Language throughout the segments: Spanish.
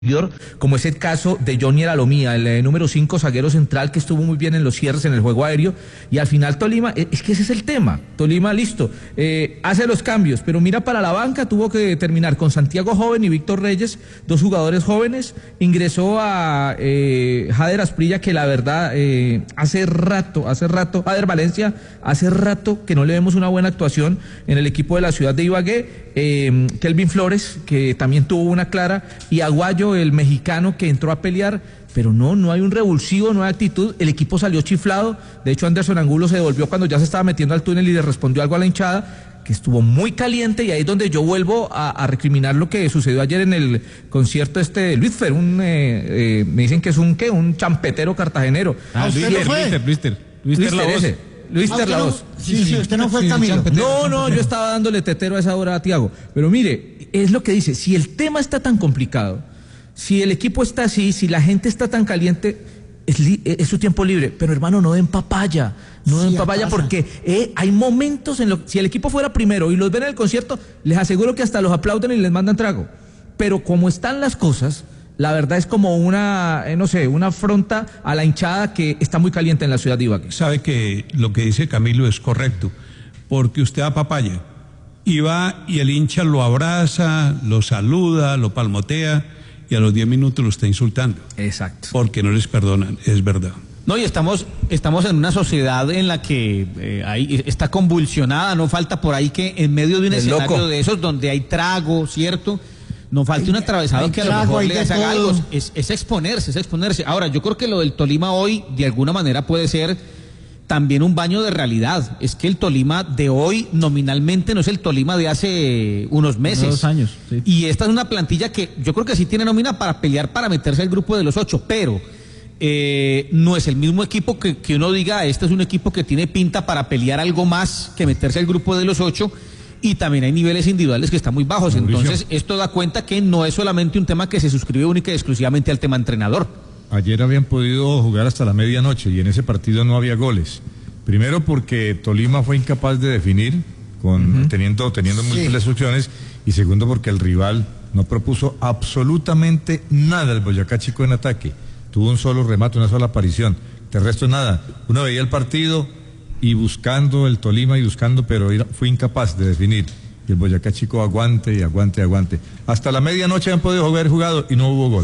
como es el caso de Johnny Aralomía, el número 5 zaguero central que estuvo muy bien en los cierres en el juego aéreo, y al final Tolima, es que ese es el tema, Tolima listo, hace los cambios, pero mira para la banca, tuvo que terminar con Santiago Joven y Víctor Reyes, dos jugadores jóvenes, ingresó a Jader Asprilla, que la verdad hace rato, Jader Valencia, hace rato que no le vemos una buena actuación en el equipo de la ciudad de Ibagué, Kelvin Flores, que también tuvo una clara, y Aguayo, el mexicano, que entró a pelear, pero no hay un revulsivo, no hay actitud, el equipo salió chiflado, de hecho Anderson Angulo se devolvió cuando ya se estaba metiendo al túnel y le respondió algo a la hinchada, que estuvo muy caliente, y ahí es donde yo vuelvo a recriminar lo que sucedió ayer en el concierto de Luis Fer, me dicen que es un champetero cartagenero. Luis Ter la voz. Sí, usted no fue el Camilo. No, yo estaba dándole tetero a esa hora a Tiago. Pero mire, es lo que dice, si el tema está tan complicado, si el equipo está así, si la gente está tan caliente, es su tiempo libre. Pero hermano, no den papaya, porque hay momentos si el equipo fuera primero y los ven en el concierto, les aseguro que hasta los aplauden y les mandan trago. Pero como están las cosas, la verdad es como una afronta a la hinchada que está muy caliente en la ciudad de Ibagué. Sabe que lo que dice Camilo es correcto, porque usted da papaya y va y el hincha lo abraza, lo saluda, lo palmotea y a los 10 minutos lo está insultando. Exacto. Porque no les perdonan, es verdad. No, y estamos en una sociedad en la que está convulsionada, no falta por ahí que en medio de un escenario de esos donde hay trago, ¿cierto?, no falta un atravesado que a lo mejor le haga algo, es exponerse. Ahora, yo creo que lo del Tolima hoy, de alguna manera, puede ser también un baño de realidad. Es que el Tolima de hoy, nominalmente, no es el Tolima de hace unos meses. 2 años, sí. Y esta es una plantilla que yo creo que sí tiene nómina para pelear, para meterse al grupo de los 8, pero no es el mismo equipo que uno diga, este es un equipo que tiene pinta para pelear algo más que meterse al grupo de los 8, y también hay niveles individuales que están muy bajos. Entonces esto da cuenta que no es solamente un tema que se suscribe única y exclusivamente al tema entrenador. Ayer habían podido jugar hasta la medianoche y en ese partido no había goles. Primero porque Tolima fue incapaz de definir teniendo múltiples opciones, y segundo porque el rival no propuso absolutamente nada al Boyacá Chico en ataque. Tuvo un solo remate, una sola aparición. De resto nada. Uno veía el partido y buscando el Tolima pero fue incapaz de definir. Y el Boyacá Chico aguante. Hasta la medianoche han podido haber jugado y no hubo gol.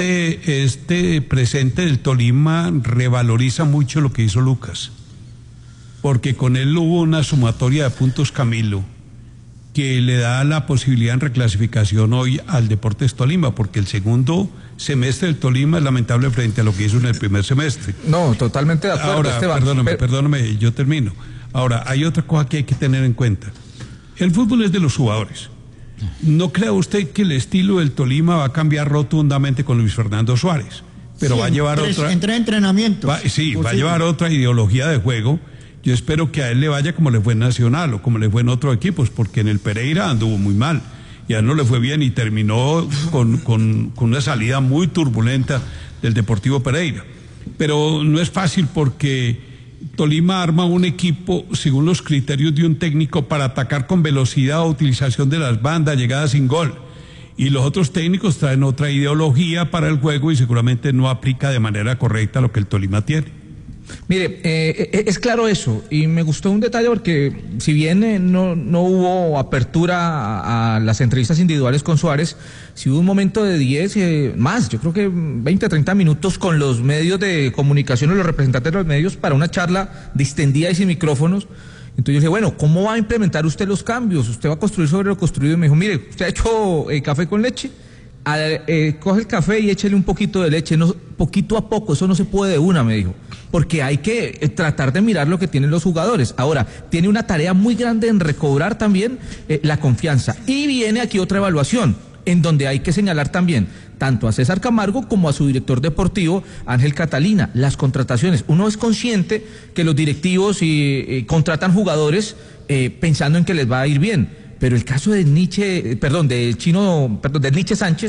Este presente del Tolima revaloriza mucho lo que hizo Lucas, porque con él hubo una sumatoria de puntos, Camilo, que le da la posibilidad en reclasificación hoy al Deportes Tolima, porque el segundo semestre del Tolima es lamentable frente a lo que hizo en el primer semestre. No, totalmente de acuerdo. Ahora, Esteban, perdóname, yo termino. Ahora, hay otra cosa que hay que tener en cuenta. El fútbol es de los jugadores. ¿No crea usted que el estilo del Tolima va a cambiar rotundamente con Luis Fernando Suárez? Pero va a llevar otra... Entre entrenamientos. Va a llevar otra ideología de juego. Yo espero que a él le vaya como le fue en Nacional o como le fue en otros equipos, porque en el Pereira anduvo muy mal y a él no le fue bien y terminó con una salida muy turbulenta del Deportivo Pereira. Pero no es fácil, porque Tolima arma un equipo según los criterios de un técnico para atacar con velocidad, utilización de las bandas, llegada sin gol. Y los otros técnicos traen otra ideología para el juego y seguramente no aplica de manera correcta lo que el Tolima tiene. Mire, es claro eso, y me gustó un detalle porque si bien no hubo apertura a las entrevistas individuales con Suárez, sí hubo un momento de 10 más, yo creo que 20, 30 minutos con los medios de comunicación o los representantes de los medios para una charla distendida y sin micrófonos. Entonces yo dije, bueno, ¿cómo va a implementar usted los cambios? ¿Usted va a construir sobre lo construido? Y me dijo, mire, ¿usted ha hecho café con leche? Coge el café y échele un poquito de leche, poquito a poco, eso no se puede de una, me dijo, porque hay que tratar de mirar lo que tienen los jugadores. Ahora, tiene una tarea muy grande en recobrar también la confianza, y viene aquí otra evaluación, en donde hay que señalar también tanto a César Camargo como a su director deportivo, Ángel Catalina, las contrataciones. Uno es consciente que los directivos contratan jugadores pensando en que les va a ir bien, pero el caso de Nietzsche Sánchez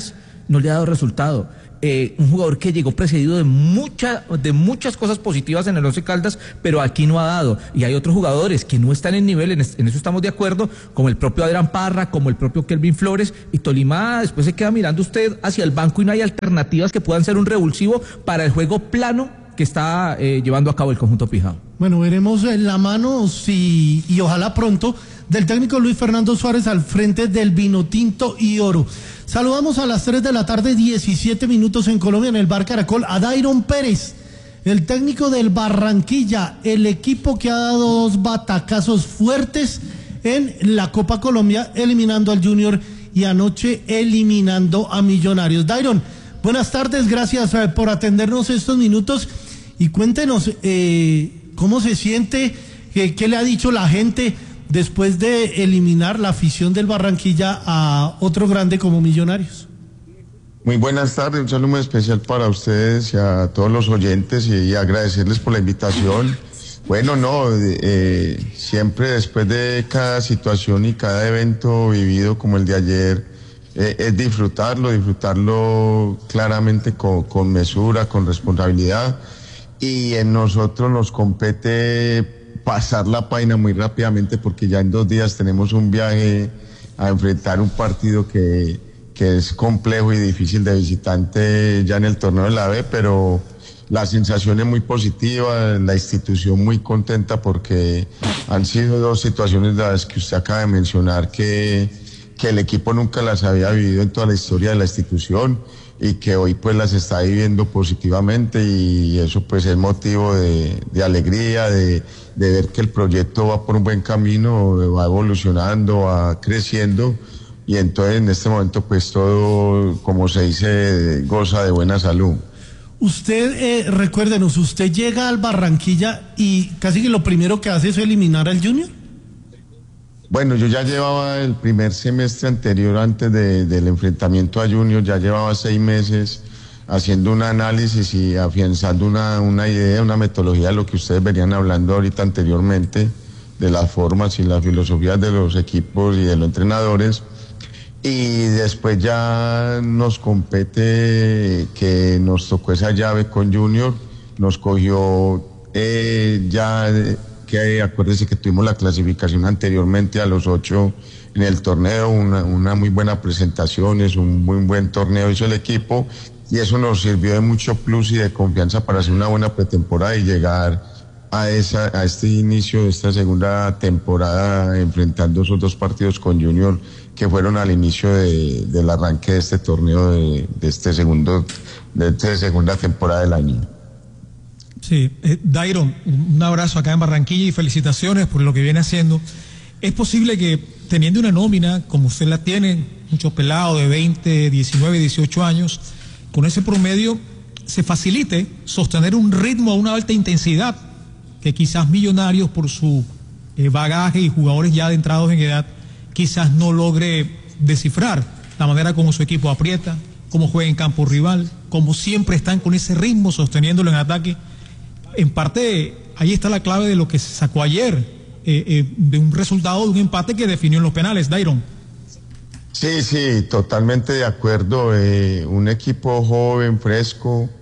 no le ha dado resultado. Un jugador que llegó precedido de muchas cosas positivas en el Once Caldas, pero aquí no ha dado. Y hay otros jugadores que no están en nivel, en eso estamos de acuerdo, como el propio Adrián Parra, como el propio Kelvin Flores, y Tolima después se queda mirando usted hacia el banco y no hay alternativas que puedan ser un revulsivo para el juego plano que está llevando a cabo el conjunto Pijao. Bueno, veremos la mano y ojalá pronto del técnico Luis Fernando Suárez al frente del Vinotinto y Oro. Saludamos a las 3 de la tarde, 17 minutos en Colombia, en el Bar Caracol, a Dairon Pérez, el técnico del Barranquilla, el equipo que ha dado 2 batacazos fuertes en la Copa Colombia, eliminando al Junior y anoche eliminando a Millonarios. Dairon, buenas tardes, gracias por atendernos estos minutos y cuéntenos cómo se siente, qué le ha dicho la gente después de eliminar la afición del Barranquilla a otro grande como Millonarios. Muy buenas tardes, un saludo muy especial para ustedes y a todos los oyentes y agradecerles por la invitación. Bueno, siempre después de cada situación y cada evento vivido como el de ayer, es disfrutarlo claramente con mesura, con responsabilidad, y en nosotros nos compete pasar la página muy rápidamente porque ya en 2 días tenemos un viaje a enfrentar un partido que es complejo y difícil de visitante ya en el torneo de la B, pero la sensación es muy positiva, la institución muy contenta porque han sido 2 situaciones las que usted acaba de mencionar que el equipo nunca las había vivido en toda la historia de la institución y que hoy pues las está viviendo positivamente, y eso pues es motivo de alegría, de ver que el proyecto va por un buen camino, va evolucionando, va creciendo, y entonces en este momento pues todo, como se dice, goza de buena salud. Usted, recuérdenos, usted llega al Barranquilla y casi que lo primero que hace es eliminar al Junior. Bueno, yo ya llevaba el primer semestre anterior, antes del enfrentamiento a Junior, ya llevaba 6 meses haciendo un análisis y afianzando una idea, una metodología de lo que ustedes venían hablando ahorita anteriormente, de las formas y las filosofías de los equipos y de los entrenadores. Y después ya nos compete que nos tocó esa llave con Junior, nos cogió que acuérdense que tuvimos la clasificación anteriormente a los 8 en el torneo, una muy buena presentación, es un muy buen torneo hizo el equipo, y eso nos sirvió de mucho plus y de confianza para hacer una buena pretemporada y llegar a este inicio de esta segunda temporada enfrentando esos 2 partidos con Junior que fueron al inicio del arranque de este torneo de esta segunda temporada del año. Sí, Dairon, un abrazo acá en Barranquilla y felicitaciones por lo que viene haciendo. ¿Es posible que teniendo una nómina como usted la tiene, muchos pelados de 20, 19, 18 años, con ese promedio se facilite sostener un ritmo a una alta intensidad que quizás Millonarios por su bagaje y jugadores ya adentrados en edad quizás no logre descifrar la manera como su equipo aprieta, cómo juega en campo rival, cómo siempre están con ese ritmo sosteniéndolo en ataque? En parte, ahí está la clave de lo que se sacó ayer, de un resultado de un empate que definió en los penales, Dairon. Sí, totalmente de acuerdo. Un equipo joven, fresco,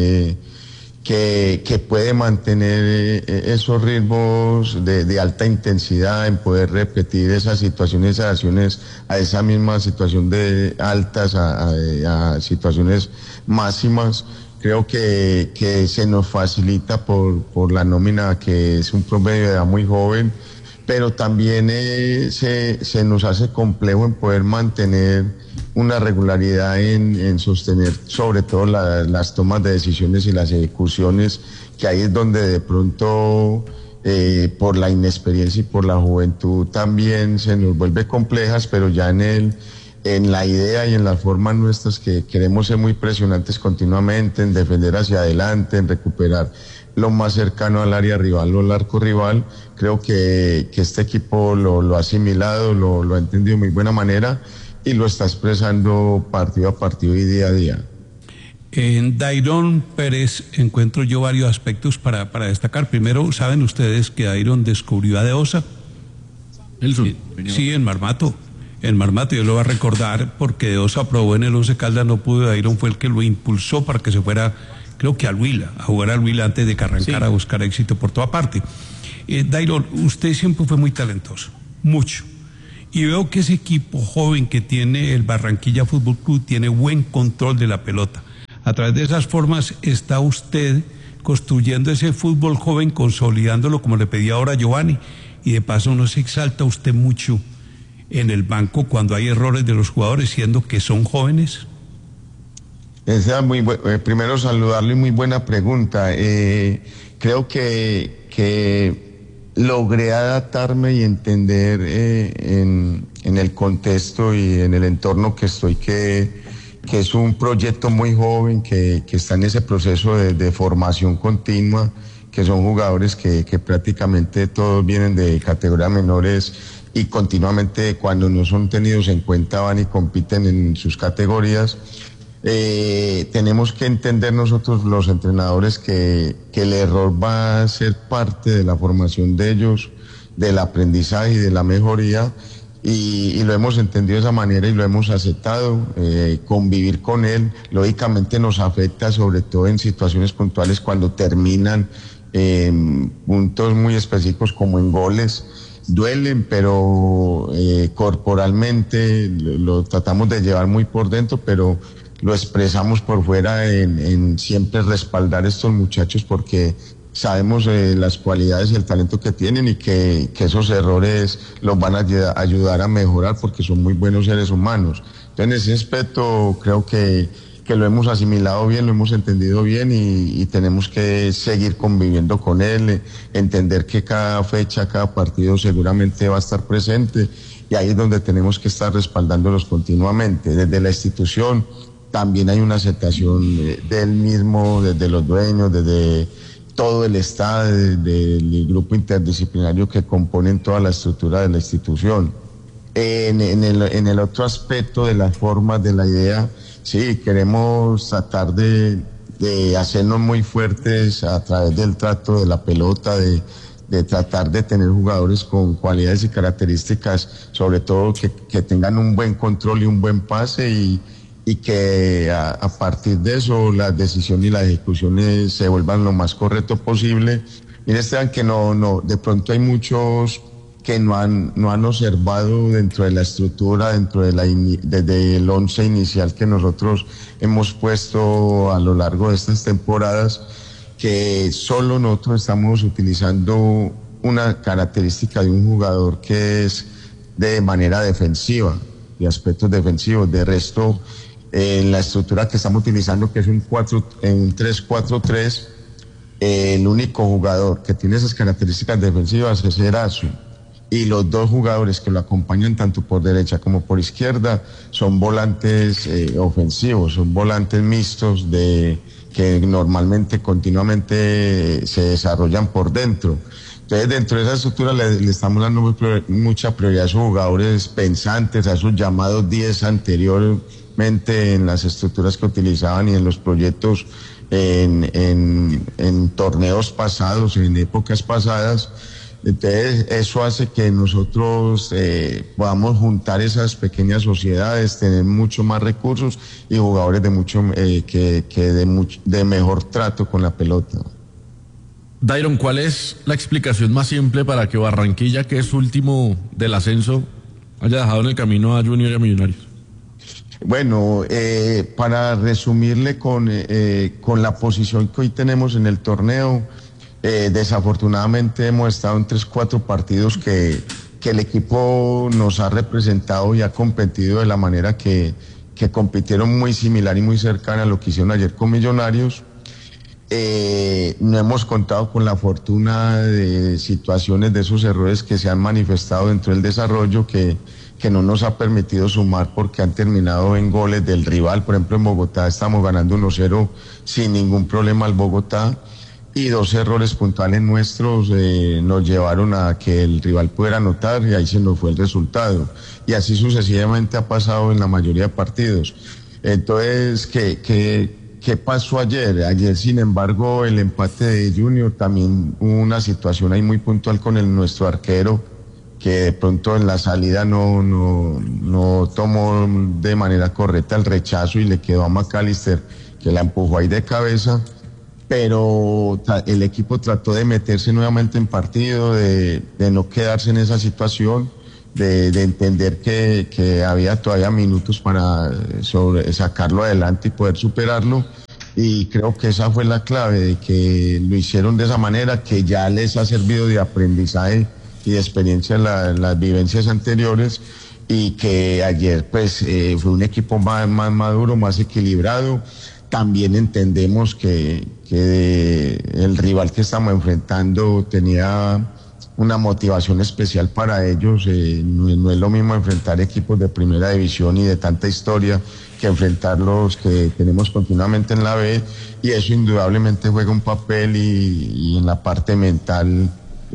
que puede mantener esos ritmos de alta intensidad, en poder repetir esas situaciones, esas acciones a esa misma situación de altas, a situaciones máximas. Creo que se nos facilita por la nómina, que es un promedio de edad muy joven, pero también se nos hace complejo en poder mantener una regularidad en sostener sobre todo las tomas de decisiones y las ejecuciones, que ahí es donde de pronto por la inexperiencia y por la juventud también se nos vuelve complejas, pero ya en la idea y en las formas nuestras, que queremos ser muy presionantes continuamente, en defender hacia adelante, en recuperar lo más cercano al área rival o al arco rival. Creo que este equipo lo ha asimilado, lo ha entendido de muy buena manera y lo está expresando partido a partido y día a día. En Dairon Pérez encuentro yo varios aspectos para destacar. Primero, ¿saben ustedes que Dairon descubrió a De Osa? Sí, en Marmato. en Marmato, yo lo voy a recordar porque Dios aprobó en el Once Caldas, no pudo, Dairon fue el que lo impulsó para que se fuera, creo que al Huila, a jugar al Huila antes de que arrancara a buscar éxito por toda parte. Dairon, usted siempre fue muy talentoso, mucho. Y veo que ese equipo joven que tiene el Barranquilla Fútbol Club tiene buen control de la pelota. A través de esas formas está usted construyendo ese fútbol joven, consolidándolo como le pedía ahora Giovanni. Y de paso no se exalta usted mucho en el banco cuando hay errores de los jugadores, siendo que son jóvenes. Primero saludarle, muy buena pregunta. Creo que logré adaptarme y entender en el contexto y en el entorno que estoy, que es un proyecto muy joven, que está en ese proceso de formación continua, que son jugadores que prácticamente todos vienen de categorías menores y continuamente, cuando no son tenidos en cuenta, van y compiten en sus categorías. Tenemos que entender nosotros los entrenadores que el error va a ser parte de la formación de ellos, del aprendizaje y de la mejoría, y lo hemos entendido de esa manera y lo hemos aceptado. Convivir con él lógicamente nos afecta, sobre todo en situaciones puntuales cuando terminan puntos muy específicos como en goles. Duelen, pero corporalmente lo tratamos de llevar muy por dentro, pero lo expresamos por fuera en siempre respaldar a estos muchachos, porque sabemos las cualidades y el talento que tienen, y que esos errores los van a ayudar a mejorar, porque son muy buenos seres humanos. Entonces, en ese aspecto creo que lo hemos asimilado bien, lo hemos entendido bien, y tenemos que seguir conviviendo con él, entender que cada fecha, cada partido seguramente va a estar presente, y ahí es donde tenemos que estar respaldándolos continuamente. Desde la institución también hay una aceptación del mismo, desde los dueños, desde todo el Estado, del grupo interdisciplinario que componen toda la estructura de la institución. En el otro aspecto de las formas, de la idea, sí, queremos tratar de hacernos muy fuertes a través del trato de la pelota, de tratar de tener jugadores con cualidades y características, sobre todo que tengan un buen control y un buen pase, y que a partir de eso las decisiones y las ejecuciones se vuelvan lo más correcto posible. Miren, Esteban, que no, de pronto hay muchos que no han observado dentro de la estructura, desde el 11 inicial que nosotros hemos puesto a lo largo de estas temporadas, que solo nosotros estamos utilizando una característica de un jugador que es de manera defensiva, de aspectos defensivos. De resto, en la estructura que estamos utilizando, que es un 3-4-3, el único jugador que tiene esas características defensivas es Erazo, y los dos jugadores que lo acompañan tanto por derecha como por izquierda son volantes ofensivos, son volantes mixtos que normalmente, continuamente se desarrollan por dentro. Entonces, dentro de esa estructura le estamos dando mucha prioridad a esos jugadores pensantes, a esos llamados 10 anteriormente en las estructuras que utilizaban y en los proyectos en torneos pasados, en épocas pasadas. Entonces, eso hace que nosotros podamos juntar esas pequeñas sociedades, tener mucho más recursos y jugadores de mejor trato con la pelota. Dairon, ¿cuál es la explicación más simple para que Barranquilla, que es último del ascenso, haya dejado en el camino a Junior y a Millonarios? Bueno, para resumirle con la posición que hoy tenemos en el torneo, desafortunadamente hemos estado en 3-4 partidos que el equipo nos ha representado y ha competido de la manera que compitieron, muy similar y muy cercana a lo que hicieron ayer con Millonarios. No hemos contado con la fortuna de situaciones de esos errores que se han manifestado dentro del desarrollo, que no nos ha permitido sumar, porque han terminado en goles del rival. Por ejemplo, en Bogotá estamos ganando 1-0 sin ningún problema al Bogotá, y 2 errores puntuales nuestros nos llevaron a que el rival pudiera anotar, y ahí se nos fue el resultado. Y así sucesivamente ha pasado en la mayoría de partidos. Entonces, ¿qué pasó ayer? Ayer, sin embargo, el empate de Junior, también hubo una situación ahí muy puntual con nuestro arquero, que de pronto en la salida no tomó de manera correcta el rechazo y le quedó a McAllister, que la empujó ahí de cabeza, pero el equipo trató de meterse nuevamente en partido, de no quedarse en esa situación, de entender que había todavía minutos para sacarlo adelante y poder superarlo. Y creo que esa fue la clave, de que lo hicieron de esa manera, que ya les ha servido de aprendizaje y de experiencia en las vivencias anteriores, y que ayer pues fue un equipo más maduro, más equilibrado. También entendemos que el rival que estamos enfrentando tenía una motivación especial para ellos. No es lo mismo enfrentar equipos de primera división y de tanta historia que enfrentar los que tenemos continuamente en la B, y eso indudablemente juega un papel, y en la parte mental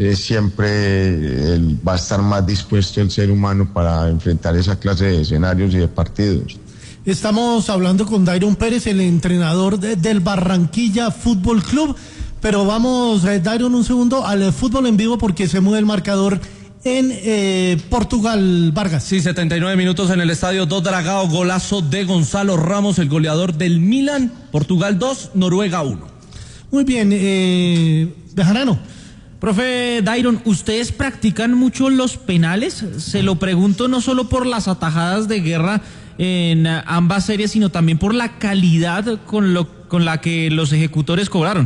siempre va a estar más dispuesto el ser humano para enfrentar esa clase de escenarios y de partidos. Estamos hablando con Dairon Pérez, el entrenador del Barranquilla Fútbol Club, pero vamos, Dairon, un segundo al fútbol en vivo, porque se mueve el marcador en Portugal, Vargas. Sí, 79 minutos en el estadio do Dragao, golazo de Gonzalo Ramos, el goleador del Milan. Portugal 2, Noruega 1. Muy bien, Bejarano. Profe Dairon, ¿ustedes practican mucho los penales? Se lo pregunto no solo por las atajadas de Guerra en ambas series, sino también por la calidad con la que los ejecutores cobraron.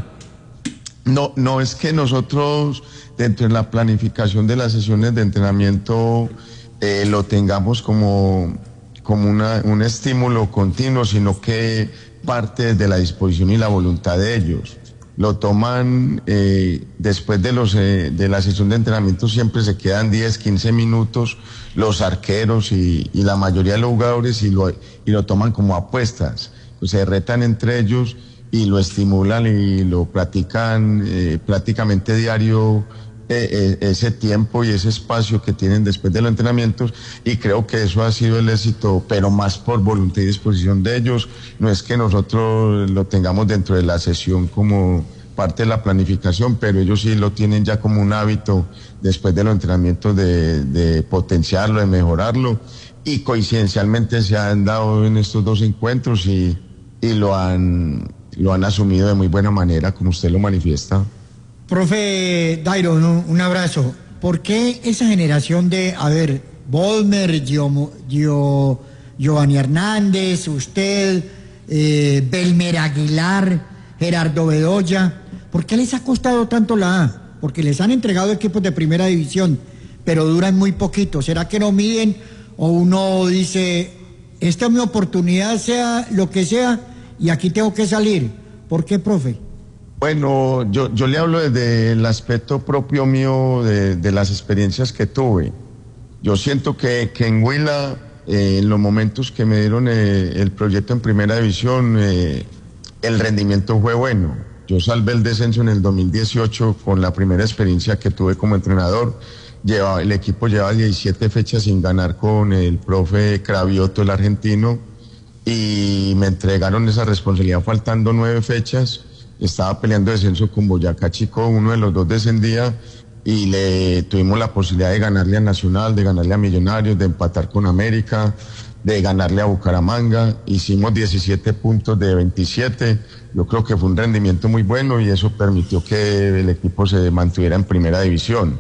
No, es que nosotros dentro de la planificación de las sesiones de entrenamiento lo tengamos como un estímulo continuo, sino que parte de la disposición y la voluntad de ellos. Lo toman después de la sesión de entrenamiento, siempre se quedan 10, 15 minutos los arqueros y la mayoría de los jugadores, y lo toman como apuestas. Pues se retan entre ellos y lo estimulan y lo practican prácticamente diario, ese tiempo y ese espacio que tienen después de los entrenamientos, y creo que eso ha sido el éxito, pero más por voluntad y disposición de ellos. No es que nosotros lo tengamos dentro de la sesión como parte de la planificación, pero ellos sí lo tienen ya como un hábito después de los entrenamientos de potenciarlo, de mejorarlo, y coincidencialmente se han dado en estos dos encuentros y lo han asumido de muy buena manera, como usted lo manifiesta. Profe Dairon, un abrazo. ¿Por qué esa generación de, Volmer, Giovanni Hernández, usted, Belmer Aguilar, Gerardo Bedoya, por qué les ha costado tanto la A? Porque les han entregado equipos de primera división, pero duran muy poquito. ¿Será que no miden, o uno dice, esta es mi oportunidad, sea lo que sea, y aquí tengo que salir? ¿Por qué, profe? Bueno, yo le hablo desde el aspecto propio mío, de las experiencias que tuve. Yo siento que en Huila, en los momentos que me dieron el proyecto en primera división, el rendimiento fue bueno. Yo salvé el descenso en el 2018 con la primera experiencia que tuve como entrenador. El equipo llevaba 17 fechas sin ganar con el profe Cravioto, el argentino, y me entregaron esa responsabilidad faltando 9 fechas. Estaba peleando descenso con Boyacá Chico, uno de los dos descendía, y tuvimos la posibilidad de ganarle a Nacional, de ganarle a Millonarios, de empatar con América, de ganarle a Bucaramanga. Hicimos 17 puntos de 27. Yo creo que fue un rendimiento muy bueno, y eso permitió que el equipo se mantuviera en primera división.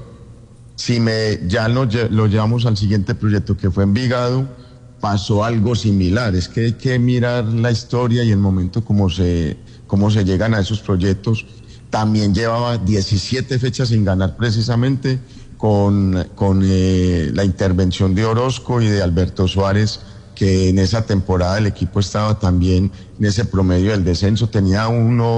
Ya lo llevamos al siguiente proyecto, que fue Envigado, pasó algo similar. Es que hay que mirar la historia y el momento cómo se llegan a esos proyectos. También llevaba 17 fechas sin ganar, precisamente con la intervención de Orozco y de Alberto Suárez, que en esa temporada el equipo estaba también en ese promedio del descenso, tenía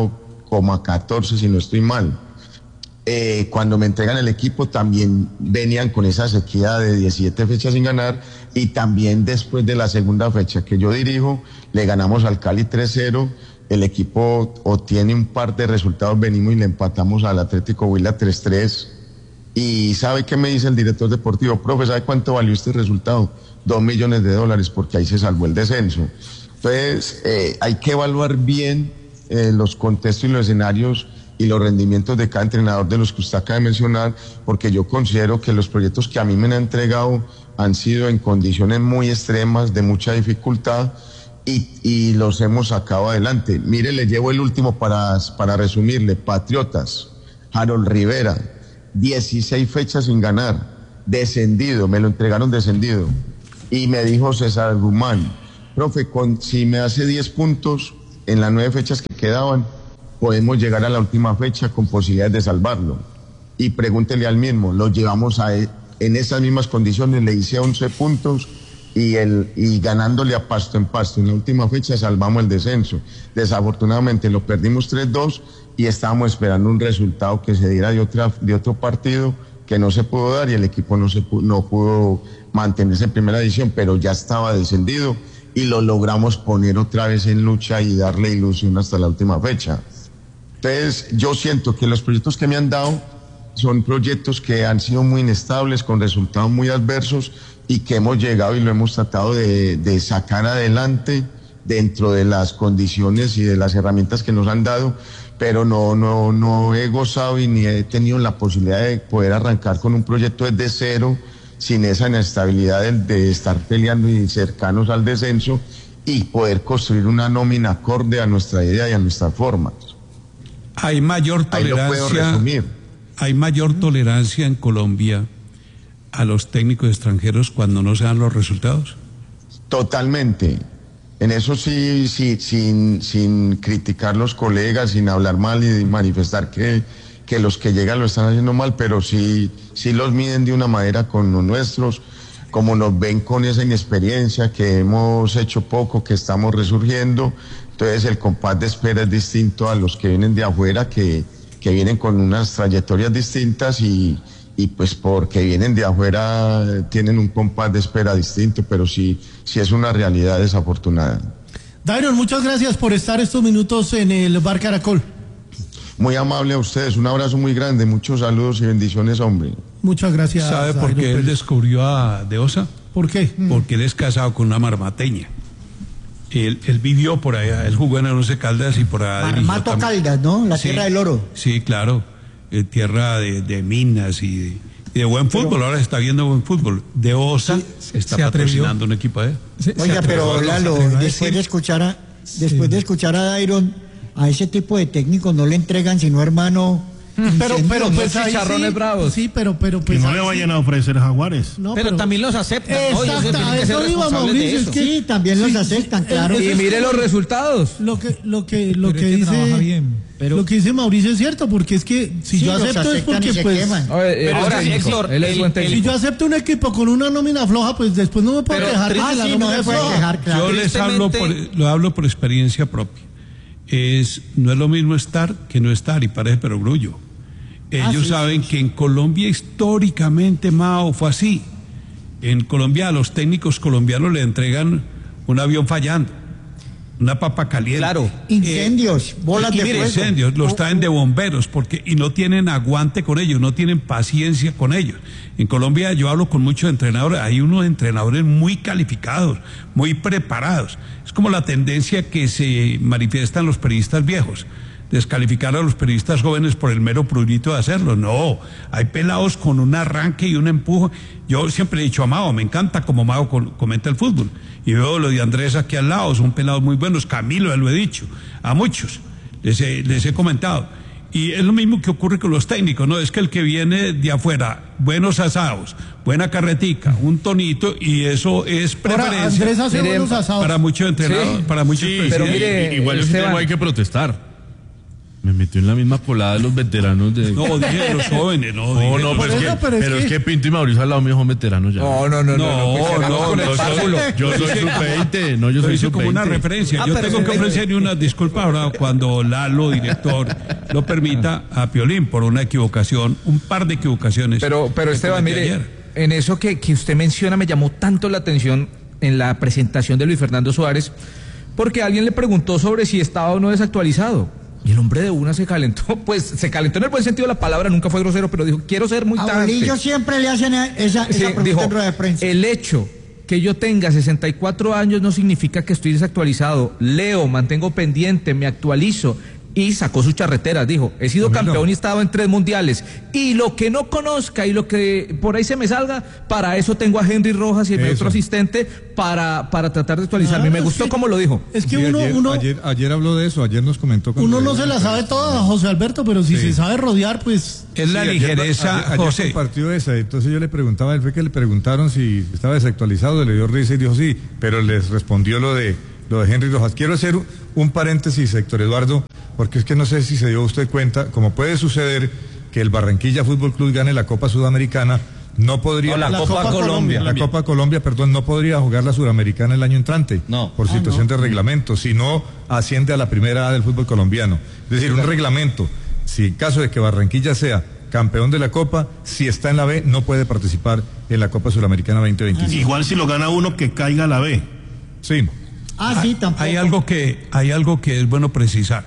1,14 si no estoy mal. Cuando me entregan el equipo también venían con esa sequía de 17 fechas sin ganar, y también después de la segunda fecha que yo dirijo, le ganamos al Cali 3-0, el equipo obtiene un par de resultados, venimos y le empatamos al Atlético Huila 3-3, y ¿sabe qué me dice el director deportivo? Profe, ¿sabe cuánto valió este resultado? $2 millones, porque ahí se salvó el descenso. Entonces, hay que evaluar bien los contextos y los escenarios y los rendimientos de cada entrenador de los que usted acaba de mencionar, porque yo considero que los proyectos que a mí me han entregado han sido en condiciones muy extremas, de mucha dificultad, y los hemos sacado adelante. Mire, le llevo el último para resumirle. Patriotas, Harold Rivera, 16 fechas sin ganar, descendido, me lo entregaron descendido. Y me dijo César Guzmán, profe, si me hace 10 puntos en las 9 fechas que quedaban, podemos llegar a la última fecha con posibilidades de salvarlo. Y pregúntele al mismo, lo llevamos en esas mismas condiciones, le hice 11 puntos y ganándole a Pasto en Pasto. En la última fecha salvamos el descenso. Desafortunadamente lo perdimos 3-2 y estábamos esperando un resultado que se diera de otro partido que no se pudo dar y el equipo no pudo mantenerse en primera división, pero ya estaba descendido y lo logramos poner otra vez en lucha y darle ilusión hasta la última fecha. Entonces, yo siento que los proyectos que me han dado son proyectos que han sido muy inestables, con resultados muy adversos y que hemos llegado y lo hemos tratado de sacar adelante dentro de las condiciones y de las herramientas que nos han dado, pero no he gozado y ni he tenido la posibilidad de poder arrancar con un proyecto desde cero, sin esa inestabilidad de estar peleando y cercanos al descenso y poder construir una nómina acorde a nuestra idea y a nuestras formas. Hay mayor tolerancia en Colombia a los técnicos extranjeros cuando no se dan los resultados. Totalmente. En eso sí, sin criticar los colegas, sin hablar mal y manifestar que los que llegan lo están haciendo mal, pero sí los miden de una manera con los nuestros, como nos ven con esa inexperiencia, que hemos hecho poco, que estamos resurgiendo. Entonces el compás de espera es distinto a los que vienen de afuera, que vienen con unas trayectorias distintas y pues porque vienen de afuera tienen un compás de espera distinto, pero sí es una realidad desafortunada. Dairon, muchas gracias por estar estos minutos en el Bar Caracol. Muy amable a ustedes, un abrazo muy grande, muchos saludos y bendiciones, hombre. Muchas gracias. ¿Sabe por qué él descubrió a Deosa? ¿Por qué? Porque él es casado con una marmateña. Él vivió por allá, él jugó en el Once Caldas y por allá. Marmato Caldas, ¿no? La tierra del oro. Sí, claro. Tierra de minas y de buen fútbol. Ahora se está viendo buen fútbol. Deosa está patrocinando un equipo de. Oiga, pero Lalo, después de escuchar a Dairon, a ese tipo de técnicos no le entregan sino, hermano. Pero pues chicharrones bravos. Sí, pero pues que no le vayan a ofrecer Jaguares. No, pero también los aceptan. Exacto, ¿no? eso iba Mauricio, es que sí, también los aceptan, claro. Y mire los resultados. Lo que dice Mauricio es cierto, porque es que si yo acepto es porque pues Ahora sí, Héctor, él es buen técnico. Si yo acepto un equipo con una nómina floja, pues después no me puedo quejar de que la nómina es floja. Yo les hablo por experiencia propia. No es lo mismo estar que no estar, y parece perogrullo. Ellos saben que en Colombia históricamente, Mao, fue así. En Colombia a los técnicos colombianos le entregan un avión fallando, una papa caliente. Claro. Incendios, bolas de fuego. Incendios, los traen de bomberos y no tienen aguante con ellos, no tienen paciencia con ellos. En Colombia yo hablo con muchos entrenadores, hay unos entrenadores muy calificados, muy preparados. Es como la tendencia que se manifiesta en los periodistas viejos, descalificar a los periodistas jóvenes por el mero prurito de hacerlo. No, hay pelados con un arranque y un empuje. Yo siempre he dicho a Mao, me encanta como Mao comenta el fútbol, y veo lo de Andrés aquí al lado, son pelados muy buenos. Camilo, ya lo he dicho, a muchos les he comentado. Y es lo mismo que ocurre con los técnicos, ¿no? Es que el que viene de afuera, buenos asados, buena carretica, un tonito, y eso es preferencia. Ahora, Andrés hace buenos asados. Para muchos entrenadores, para muchos pero mire, igual yo tengo hay que protestar. Me metió en la misma colada de los veteranos de... No, dije de los jóvenes, no. Pero es que Pinto y Mauricio al lado mío son veteranos ya. No, yo soy sub-20, yo soy sub-20. Como una referencia. Yo tengo que ofrecerle una disculpa ahora cuando Lalo, director, lo permita a Piolín por una equivocación, un par de equivocaciones. Pero Esteban, mire, en eso que usted menciona me llamó tanto la atención en la presentación de Luis Fernando Suárez, porque alguien le preguntó sobre si estaba o no desactualizado. Y el hombre de una se calentó en el buen sentido de la palabra, nunca fue grosero, pero dijo, quiero ser muy tajante. A Bolillo siempre le hacen esa pregunta en rueda de prensa. El hecho que yo tenga 64 años no significa que estoy desactualizado. Leo, mantengo pendiente, me actualizo. y sacó sus charreteras, dijo, he sido campeón y he estado en 3 mundiales, y lo que no conozca y lo que por ahí se me salga, para eso tengo a Henry Rojas y mi otro asistente para tratar de actualizarme. Me gustó como lo dijo. Es que ayer habló de eso, ayer nos comentó. Uno no se la sabe toda, José Alberto, pero si se sabe rodear, pues... Es la ligereza, José. Ayer compartió esa, entonces yo le preguntaba, él fue que le preguntaron si estaba desactualizado, le dio risa y dijo sí, pero les respondió lo de Henry Rojas. Quiero hacer un paréntesis, Héctor Eduardo, porque es que no sé si se dio usted cuenta, como puede suceder que el Barranquilla Fútbol Club gane la Copa Sudamericana, no podría... No, la Copa Colombia. La Copa Colombia, perdón, no podría jugar la Sudamericana el año entrante, por situación de reglamento, si no asciende a la primera A del fútbol colombiano. Es decir, un reglamento, si en caso de que Barranquilla sea campeón de la Copa, si está en la B, no puede participar en la Copa Sudamericana 2025. Igual si lo gana uno, que caiga a la B. Sí. Sí, tampoco. Hay algo que es bueno precisar.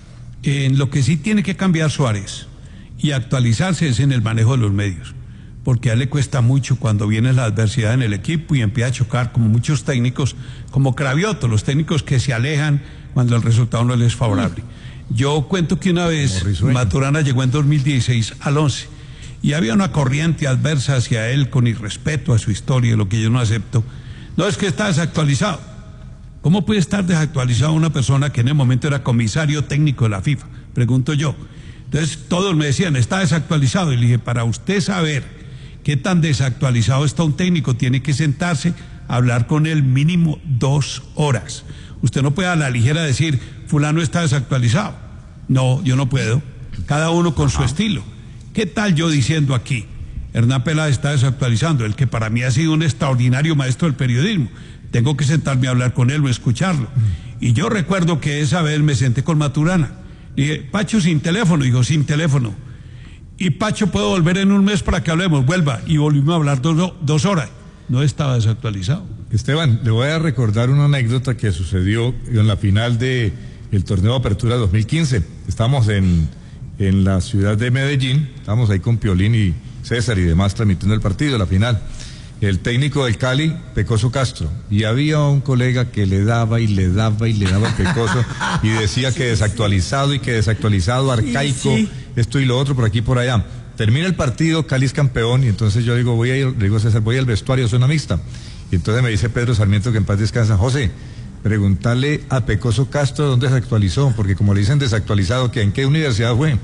En lo que sí tiene que cambiar Suárez y actualizarse es en el manejo de los medios, porque a él le cuesta mucho cuando viene la adversidad en el equipo y empieza a chocar, como muchos técnicos, como Cravioto, los técnicos que se alejan cuando el resultado no les es favorable. Yo cuento que una vez Maturana llegó en 2016 al 11 y había una corriente adversa hacia él con irrespeto a su historia, lo que yo no acepto. No, es que está desactualizado. ¿Cómo puede estar desactualizado una persona que en el momento era comisario técnico de la FIFA? Pregunto yo. Entonces todos me decían, está desactualizado. Y le dije, para usted saber qué tan desactualizado está un técnico, tiene que sentarse a hablar con él mínimo 2 horas. Usted no puede a la ligera decir, fulano está desactualizado. No, yo no puedo. Cada uno con su estilo. ¿Qué tal yo diciendo aquí? Hernán Peláez está desactualizando, el que para mí ha sido un extraordinario maestro del periodismo. Tengo que sentarme a hablar con él o escucharlo. Y yo recuerdo que esa vez me senté con Maturana. Le dije, Pacho, sin teléfono. Dijo, sin teléfono. Y Pacho, ¿puedo volver en un mes para que hablemos? Vuelva. Y volvimos a hablar 2 horas. No estaba desactualizado. Esteban, le voy a recordar una anécdota que sucedió en la final del torneo de Apertura 2015. Estamos en la ciudad de Medellín, estamos ahí con Piolín y César y demás transmitiendo el partido, la final. El técnico del Cali, Pecoso Castro, y había un colega que le daba y le daba y le daba a Pecoso y decía que desactualizado, arcaico, esto y lo otro, por aquí y por allá. Termina el partido, Cali es campeón, y entonces yo digo, César, voy al vestuario, zona mixta. Y entonces me dice Pedro Sarmiento, que en paz descansa, José, preguntarle a Pecoso Castro dónde se actualizó, porque como le dicen desactualizado, ¿en qué universidad fue?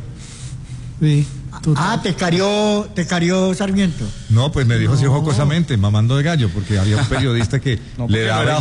Sí. ¿Te carió Sarmiento? No, pues me dijo así jocosamente, mamando de gallo, porque había un periodista que le daba,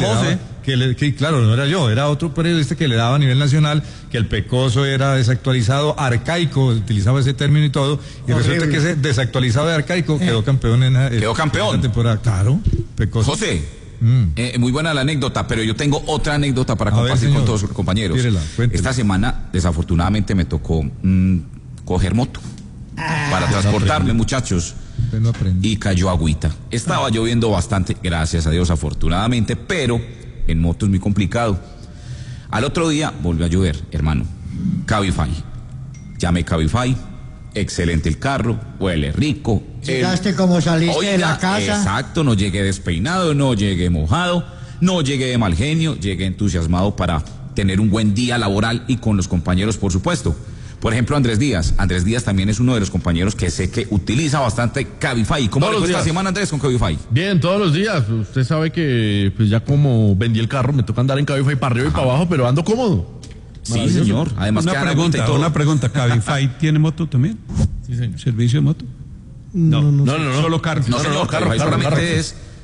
claro, no era yo, era otro periodista que le daba a nivel nacional que el Pecoso era desactualizado, arcaico, utilizaba ese término y todo, y resulta que ese desactualizado de arcaico quedó campeón en la temporada. Claro, Pecoso. José, muy buena la anécdota, pero yo tengo otra anécdota para compartir con todos sus compañeros. Esta semana, desafortunadamente, me tocó coger moto para transportarme, muchachos, y cayó agüita. Estaba lloviendo bastante, gracias a Dios, afortunadamente, pero en moto es muy complicado. Al otro día volvió a llover, hermano. Cabify. Llamé Cabify, excelente el carro, huele rico. Llegaste como saliste de la casa. Exacto, no llegué despeinado, no llegué mojado, no llegué de mal genio, llegué entusiasmado para tener un buen día laboral y con los compañeros, por supuesto. Por ejemplo, Andrés Díaz también es uno de los compañeros que sé que utiliza bastante Cabify. ¿Cómo le fue esta semana, Andrés, con Cabify? Bien, todos los días. Usted sabe que pues ya como vendí el carro, me toca andar en Cabify para arriba y para abajo, pero ando cómodo. Sí, señor. Además, una pregunta, ¿Cabify tiene moto también? Sí, señor. ¿Servicio de moto? No. Solo carro. No, señor, carro. Solamente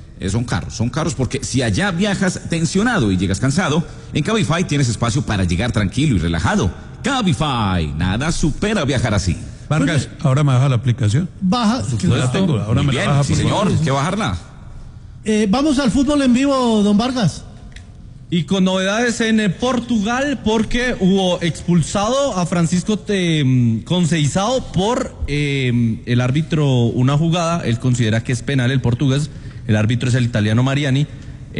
son carros, porque si allá viajas tensionado y llegas cansado, en Cabify tienes espacio para llegar tranquilo y relajado. Cabify, nada supera viajar así. Vargas, ¿ahora me baja la aplicación? Baja. La tengo, ahora me la baja. Sí, señor, ¿qué bajarla? Vamos al fútbol en vivo, don Vargas. Y con novedades en Portugal, porque hubo expulsado a Francisco Conceição por el árbitro una jugada. Él considera que es penal el portugués. El árbitro es el italiano Mariani.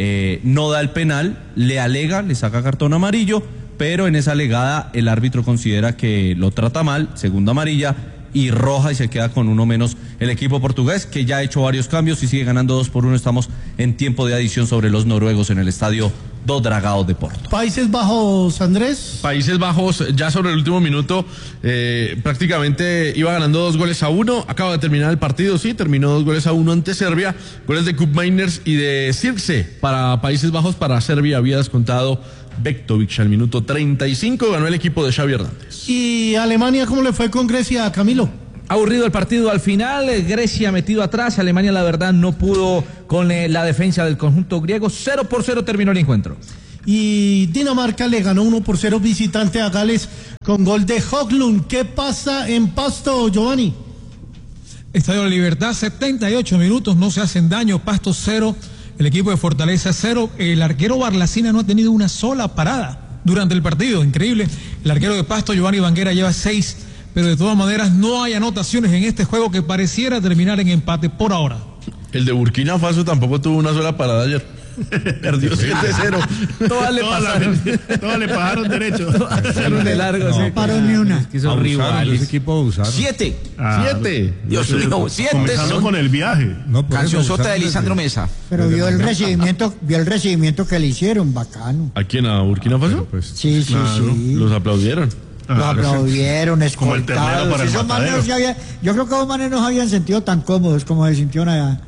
No da el penal, le alega, le saca cartón amarillo, pero en esa alegada el árbitro considera que lo trata mal, segunda amarilla, y roja, y se queda con uno menos el equipo portugués, que ya ha hecho varios cambios y sigue ganando 2-1. Estamos en tiempo de adición sobre los noruegos en el estadio do Dragao de Porto. Países Bajos, Andrés. Países Bajos, ya sobre el último minuto, prácticamente iba ganando 2-1. Acaba de terminar el partido, sí, terminó 2-1 ante Serbia. Goles de Koopmeiners y de Sirkse para Países Bajos. Para Serbia había descontado Bektovic al minuto 35. Ganó el equipo de Xavi Hernández. ¿Y Alemania cómo le fue con Grecia, Camilo? Aburrido el partido al final, Grecia metido atrás, Alemania la verdad no pudo con la defensa del conjunto griego, 0-0 terminó el encuentro. Y Dinamarca le ganó 1-0 visitante a Gales con gol de Höglund. ¿Qué pasa en Pasto, Giovanni? Estadio de Libertad, 78 minutos, no se hacen daño, Pasto 0, el equipo de Fortaleza 0, el arquero Barlacina no ha tenido una sola parada durante el partido, increíble, el arquero de Pasto, Giovanni Banguera, lleva 6, pero de todas maneras no hay anotaciones en este juego que pareciera terminar en empate por ahora. El de Burkina Faso tampoco tuvo una sola parada ayer. Perdió 7-0. Todas le pasaron derecho. Pasaron de largo. No paró ni una. Es que son rivales. Ese equipo abusaron. 7. Dios mío, 7. Comenzando con el viaje. No, Cancionzota de Lisandro Mesa. Pero vio el recibimiento que le hicieron, bacano. ¿A quién? ¿A Burkina Faso? Pues, Sí. Los aplaudieron. Lo aplaudieron, Como el ternero escoltados. para el Esos manes matadero. yo creo que los manes no se habían sentido tan cómodos como se sintieron allá.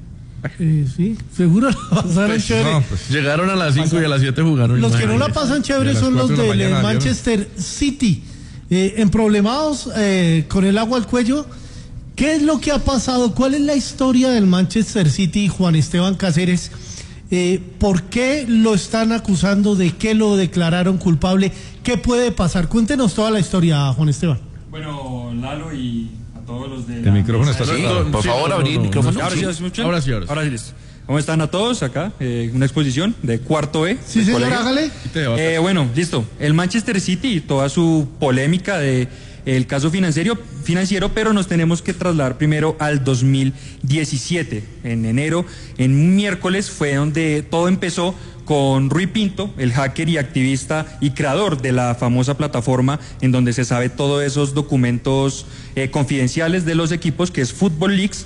Sí, seguro la pasaron chévere. no, pues, Llegaron a las 5 y a las 7 jugaron. Los que no la pasan chévere son los del Manchester City, emproblemados con el agua al cuello. ¿Qué es lo que ha pasado? ¿Cuál es la historia del Manchester City, Juan Esteban Cáceres? ¿Por qué lo están acusando? ¿De qué lo declararon culpable? ¿Qué puede pasar? Cuéntenos toda la historia, Juan Esteban. Bueno, Lalo y a todos los de el micrófono está cerrado. Por favor, abrir el micrófono. Ahora sí, ¿me escuchan? Ahora sí. Ahora sí, listo. ¿Cómo están a todos acá? Una exposición de cuarto E. Sí, señor, hágale. Bueno, listo. El Manchester City y toda su polémica de el caso financiero, pero nos tenemos que trasladar primero al 2017. En enero, en un miércoles, fue donde todo empezó con Rui Pinto, el hacker y activista y creador de la famosa plataforma en donde se sabe todos esos documentos confidenciales de los equipos, que es Football Leaks.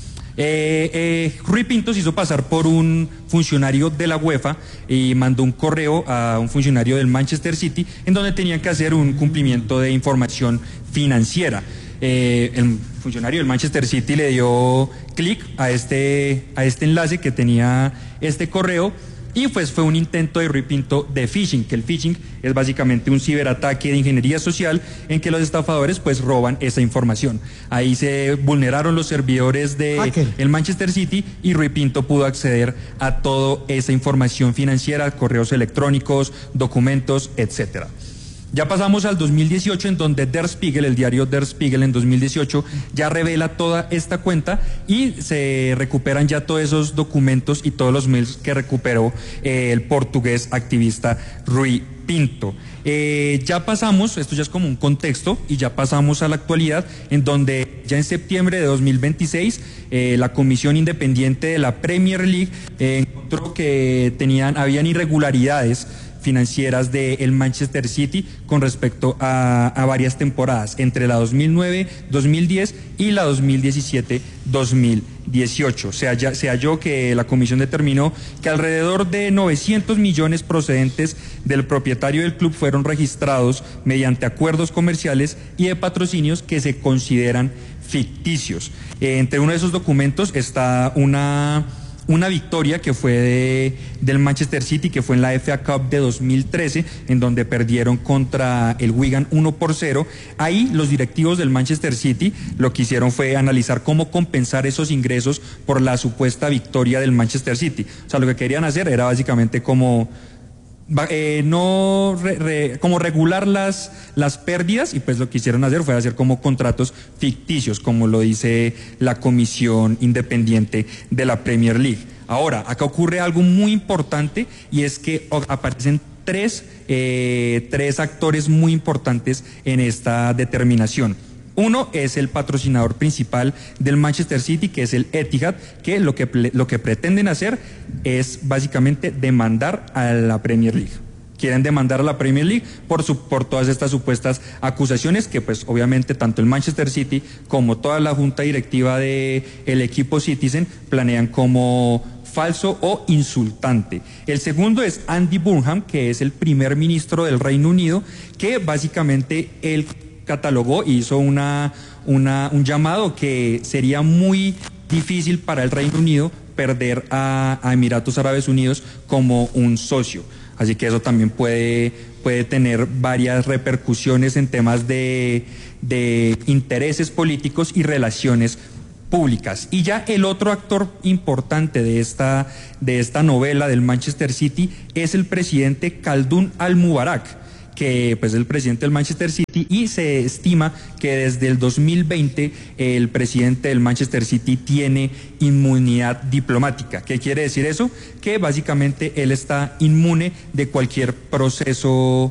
Rui Pinto se hizo pasar por un funcionario de la UEFA y mandó un correo a un funcionario del Manchester City en donde tenían que hacer un cumplimiento de información financiera. El funcionario del Manchester City le dio clic a este enlace que tenía este correo. Y pues fue un intento de Rui Pinto de phishing, que el phishing es básicamente un ciberataque de ingeniería social en que los estafadores pues roban esa información. Ahí se vulneraron los servidores de el Manchester City y Rui Pinto pudo acceder a toda esa información financiera, correos electrónicos, documentos, etcétera. Ya pasamos al 2018, en donde Der Spiegel, el diario Der Spiegel en 2018, ya revela toda esta cuenta y se recuperan ya todos esos documentos y todos los mails que recuperó el portugués activista Rui Pinto. Ya pasamos, esto ya es como un contexto, y ya pasamos a la actualidad, en donde ya en septiembre de 2026 la Comisión Independiente de la Premier League encontró que habían irregularidades financieras del Manchester City con respecto a varias temporadas, entre la 2009-2010 y la 2017-2018. Se halló que la comisión determinó que alrededor de 900 millones procedentes del propietario del club fueron registrados mediante acuerdos comerciales y de patrocinios que se consideran ficticios. Entre uno de esos documentos está una victoria que fue del Manchester City, que fue en la FA Cup de 2013, en donde perdieron contra el Wigan 1-0. Ahí los directivos del Manchester City lo que hicieron fue analizar cómo compensar esos ingresos por la supuesta victoria del Manchester City. O sea, lo que querían hacer era básicamente como como regular las pérdidas, y pues lo que quisieron hacer fue hacer como contratos ficticios, como lo dice la Comisión Independiente de la Premier League. Ahora, acá ocurre algo muy importante, y es que aparecen tres actores muy importantes en esta determinación. Uno es el patrocinador principal del Manchester City, que es el Etihad, que lo que pretenden hacer es básicamente demandar a la Premier League. quieren demandar a la Premier League por todas estas supuestas acusaciones que pues obviamente tanto el Manchester City como toda la junta directiva del equipo Citizen planean como falso o insultante. El segundo es Andy Burnham, que es el primer ministro del Reino Unido, que básicamente él catalogó y hizo un llamado que sería muy difícil para el Reino Unido perder a Emiratos Árabes Unidos como un socio. Así que eso también puede tener varias repercusiones en temas de intereses políticos y relaciones públicas. Y ya el otro actor importante de esta novela del Manchester City es el presidente Khaldun Al-Mubarak, que pues es el presidente del Manchester City, y se estima que desde el 2020 el presidente del Manchester City tiene inmunidad diplomática. ¿Qué quiere decir eso? Que básicamente él está inmune de cualquier proceso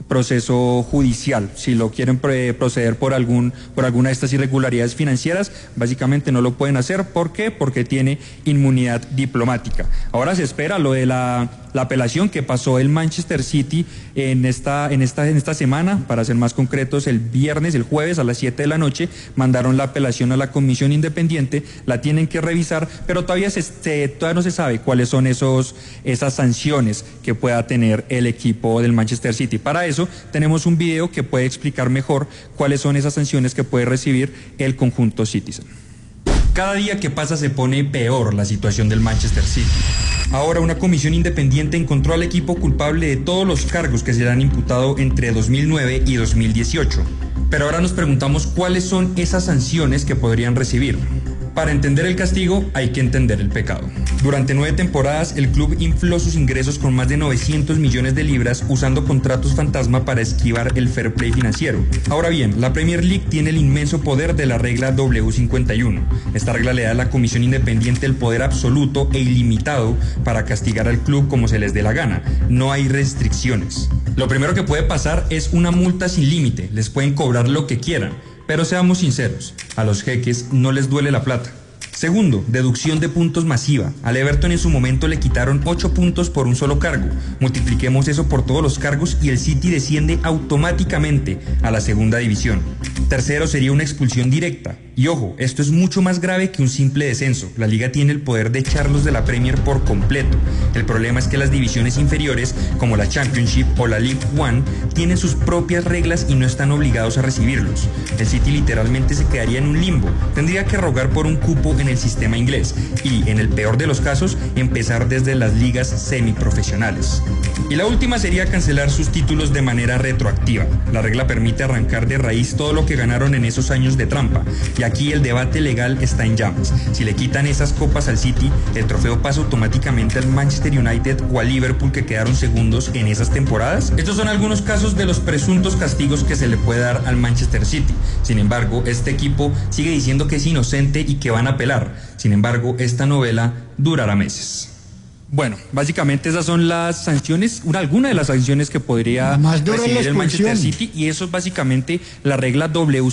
judicial. Si lo quieren proceder por alguna de estas irregularidades financieras, básicamente no lo pueden hacer. ¿Por qué? Porque tiene inmunidad diplomática. Ahora se espera lo de la apelación que pasó el Manchester City en esta semana, para ser más concretos, el jueves a las 7 de la noche, mandaron la apelación a la comisión independiente, la tienen que revisar, pero todavía no se sabe cuáles son esas sanciones que pueda tener el equipo del Manchester City. Para eso tenemos un video que puede explicar mejor cuáles son esas sanciones que puede recibir el conjunto Citizen. Cada día que pasa se pone peor la situación del Manchester City. Ahora una comisión independiente encontró al equipo culpable de todos los cargos que se le han imputado entre 2009 y 2018. Pero ahora nos preguntamos cuáles son esas sanciones que podrían recibir. Para entender el castigo hay que entender el pecado. Durante 9 temporadas el club infló sus ingresos con más de 900 millones de libras usando contratos fantasma para esquivar el fair play financiero. Ahora bien, la Premier League tiene el inmenso poder de la regla W51. Esta regla le da a la comisión independiente el poder absoluto e ilimitado para castigar al club como se les dé la gana. No hay restricciones. Lo primero que puede pasar es una multa sin límite. Les pueden cobrar lo que quieran. Pero seamos sinceros, a los jeques no les duele la plata. Segundo, deducción de puntos masiva. Al Everton en su momento le quitaron 8 puntos por un solo cargo. Multipliquemos eso por todos los cargos y el City desciende automáticamente a la segunda división. Tercero, sería una expulsión directa. Y ojo, esto es mucho más grave que un simple descenso. La liga tiene el poder de echarlos de la Premier por completo. El problema es que las divisiones inferiores, como la Championship o la League One, tienen sus propias reglas y no están obligados a recibirlos. El City literalmente se quedaría en un limbo. Tendría que rogar por un cupo en el sistema inglés y, en el peor de los casos, empezar desde las ligas semiprofesionales. Y la última sería cancelar sus títulos de manera retroactiva. La regla permite arrancar de raíz todo lo que ganaron en esos años de trampa. Y aquí el debate legal está en llamas. Si le quitan esas copas al City, el trofeo pasa automáticamente al Manchester United o al Liverpool, que quedaron segundos en esas temporadas. Estos son algunos casos de los presuntos castigos que se le puede dar al Manchester City. Sin embargo, este equipo sigue diciendo que es inocente y que van a apelar. Sin embargo, esta novela durará meses. Bueno, básicamente esas son las sanciones, alguna de las sanciones que podría recibir el Manchester City, y eso es básicamente la regla